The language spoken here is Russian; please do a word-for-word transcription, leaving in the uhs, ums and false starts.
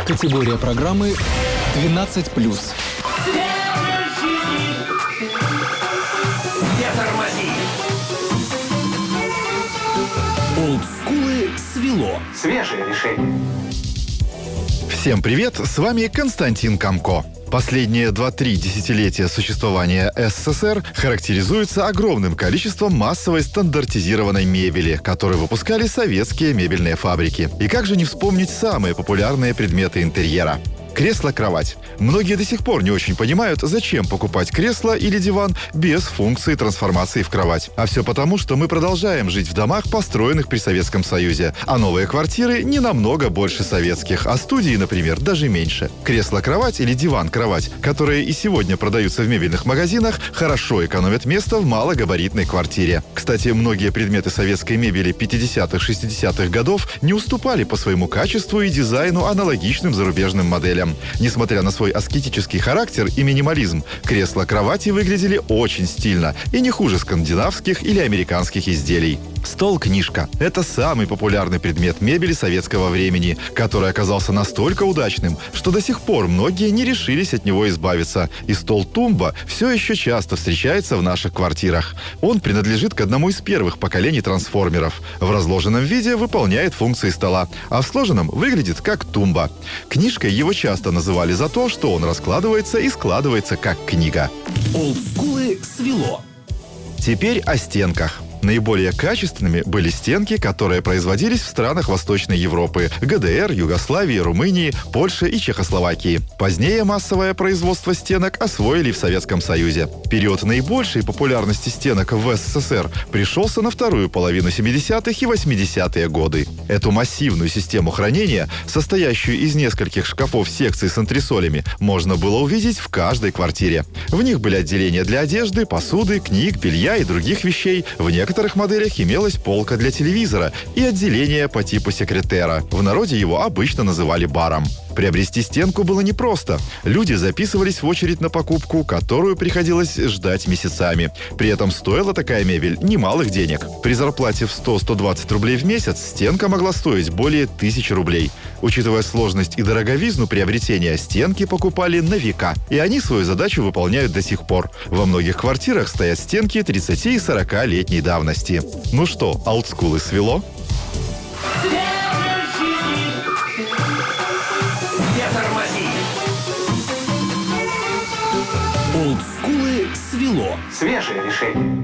Категория программы двенадцать плюс. Не тормози! Олдскулы свело. Свежее решение. Всем привет, с вами Константин Камко. Последние два-три десятилетия существования СССР характеризуются огромным количеством массовой стандартизированной мебели, которую выпускали советские мебельные фабрики. И как же не вспомнить самые популярные предметы интерьера? Кресло-кровать. Многие до сих пор не очень понимают, зачем покупать кресло или диван без функции трансформации в кровать. А все потому, что мы продолжаем жить в домах, построенных при Советском Союзе. А новые квартиры не намного больше советских, а студии, например, даже меньше. Кресло-кровать или диван-кровать, которые и сегодня продаются в мебельных магазинах, хорошо экономят место в малогабаритной квартире. Кстати, многие предметы советской мебели пятидесятых-шестидесятых годов не уступали по своему качеству и дизайну аналогичным зарубежным моделям. Несмотря на свой аскетический характер и минимализм, кресла-кровати выглядели очень стильно и не хуже скандинавских или американских изделий. Стол-книжка – это самый популярный предмет мебели советского времени, который оказался настолько удачным, что до сих пор многие не решились от него избавиться. И стол-тумба все еще часто встречается в наших квартирах. Он принадлежит к одному из первых поколений трансформеров. В разложенном виде выполняет функции стола, а в сложенном выглядит как тумба. Книжкой его часто называли за то, что он раскладывается и складывается как книга. Олдскулы свело. Теперь о стенках. Наиболее качественными были стенки, которые производились в странах Восточной Европы – ГДР, Югославии, Румынии, Польши и Чехословакии. Позднее массовое производство стенок освоили в Советском Союзе. Период наибольшей популярности стенок в СССР пришелся на вторую половину семидесятых и восьмидесятые годы. Эту массивную систему хранения, состоящую из нескольких шкафов-секций с антресолями, можно было увидеть в каждой квартире. В них были отделения для одежды, посуды, книг, белья и других вещей. В некоторых В некоторых моделях имелась полка для телевизора и отделение по типу секретера. В народе его обычно называли баром. Приобрести стенку было непросто. Люди записывались в очередь на покупку, которую приходилось ждать месяцами. При этом стоила такая мебель немалых денег. При зарплате в сто-сто двадцать рублей в месяц стенка могла стоить более тысячи рублей. Учитывая сложность и дороговизну приобретения, стенки покупали на века. И они свою задачу выполняют до сих пор. Во многих квартирах стоят стенки тридцати- и сорокалетней давности. Ну что, олдскулы свело? Не тормози! Олдскулы свело. Свежее решение.